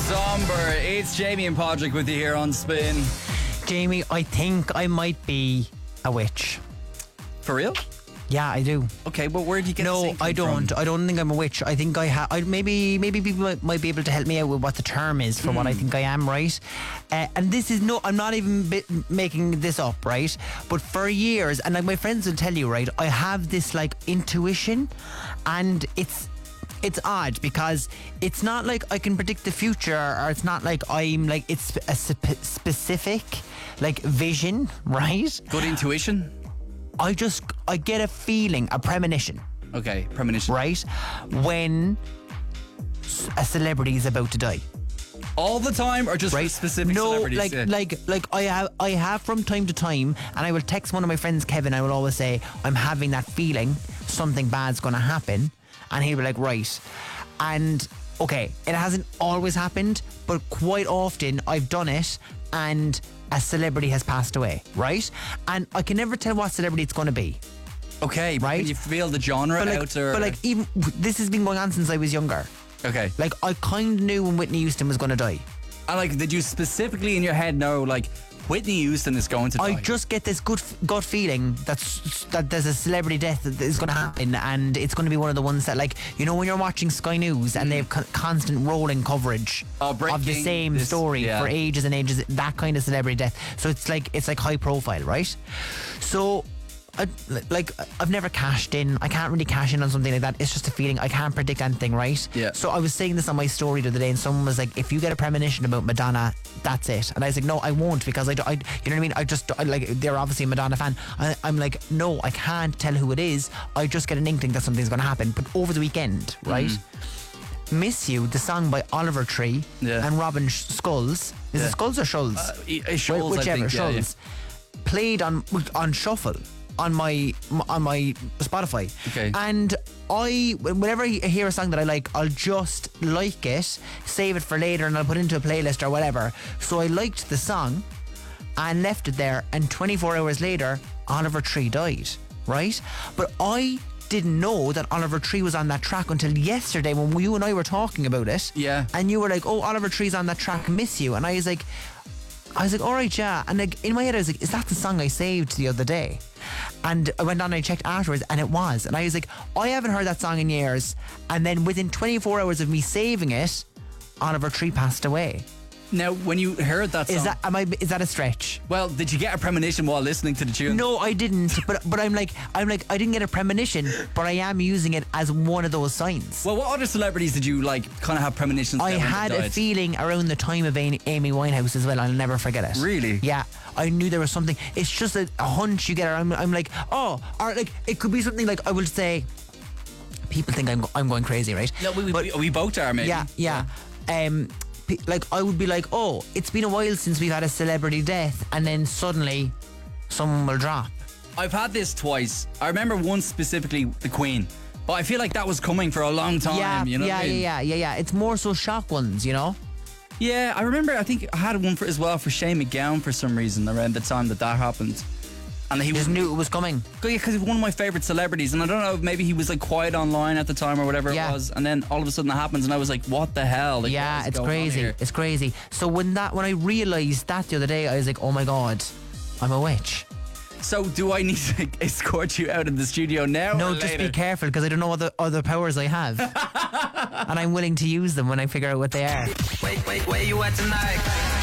Somber. It's Jamie and Podrick with you here on Spin. Jamie, I think I might be a witch. For real? Yeah, I do. Okay, but where do you get No, this I don't. from? I don't think I'm a witch. I think I have. Maybe people might be able to help me out with what the term is for what I think I am, right? And this is no. I'm not even making this up, right? But for years, and like my friends will tell you, right? I have this like intuition, and it's odd because it's not like I can predict the future, or it's not like I'm like it's a specific like vision, right? Good intuition? I get a feeling, a premonition, Okay, premonition. right? When a celebrity is about to die. All the time, or just for Right? specific No, celebrities? like I have from time to time, and I will text one of my friends, Kevin. I will always say, I'm having that feeling something bad's going to happen, and he'll be like, right. And okay, it hasn't always happened, but quite often I've done it, and a celebrity has passed away, right? And I can never tell what celebrity it's going to be. Okay, Right? Can you feel the genre But out? Or... but like even this has been going on since I was younger. okay. Like I kind of knew when Whitney Houston was going to die. And like, did you specifically in your head know, like, Whitney Houston is going to die? I just get this gut feeling that there's a celebrity death that is going to happen, and it's going to be one of the ones that, like, you know, when you're watching Sky News and they have constant rolling coverage of the breaking same this, story yeah. for ages and ages, that kind of celebrity death. So it's like high profile, right? So I've never cashed in. I can't really cash in on something like that. It's just a feeling. I can't predict anything, right? Yeah. So I was saying this on my story the other day, and someone was like, if you get a premonition about Madonna, that's it. And I was like, no, I won't, because I you know what I mean? I like, they're obviously a Madonna fan. I'm like, no, I can't tell who it is. I just get an inkling that something's going to happen. But over the weekend, right? Miss You, the song by Oliver Tree and Robin Skulls. Is it Skulls or Schulz? Schulz, Whichever, I think, Schulz. Played on shuffle on my Spotify. Okay. And whenever I hear a song that I like, I'll just like it, save it for later, and I'll put it into a playlist or whatever. So I liked the song and left it there, and 24 hours later, Oliver Tree died, right? But I didn't know that Oliver Tree was on that track until yesterday when you and I were talking about it. Yeah. And you were like, oh, Oliver Tree's on that track, Miss You. And I was like, all right, yeah. And like in my head, I was like, is that the song I saved the other day? And I went on and I checked afterwards, and it was. And I was like, I haven't heard that song in years. And then within 24 hours of me saving it, Oliver Tree passed away. Now, when you heard that song... Is that a stretch? Well, did you get a premonition while listening to the tune? No, I didn't. But I'm like, I didn't get a premonition, but I am using it as one of those signs. Well, what other celebrities did you like kind of have premonitions? I about when had they a died? feeling around the time of Amy Winehouse as well. I'll never forget it. Really? Yeah. I knew there was something. It's just a hunch you get. I'm like, oh, or like it could be something like, I will say, people think I'm going crazy, right? No, we both are, maybe. Yeah. Like I would be like, oh, it's been a while since we've had a celebrity death, and then suddenly someone will drop. I've had this twice. I remember once specifically, the Queen. But I feel like that was coming for a long time. Yeah, you know what I mean? yeah. It's more so shock ones, you know? Yeah, I remember, I think I had one as well for Shane MacGowan for some reason around the time that happened. And he just knew it was coming. Because he's one of my favourite celebrities, and I don't know, maybe he was like quiet online at the time or whatever it was, and then all of a sudden that happens, and I was like, what the hell? Like, yeah, what is it's going on crazy. here? It's crazy. So when I realised that the other day, I was like, oh my God, I'm a witch. So do I need to escort you out of the studio now? No, or just later? be careful, because I don't know what other powers I have. And I'm willing to use them when I figure out what they are. Wait, where you at tonight?